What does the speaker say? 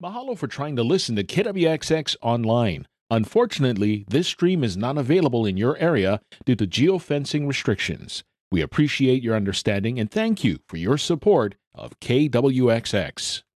Mahalo for trying to listen to KWXX online. Unfortunately, this stream is not available in your area due to geofencing restrictions. We appreciate your understanding and thank you for your support of KWXX.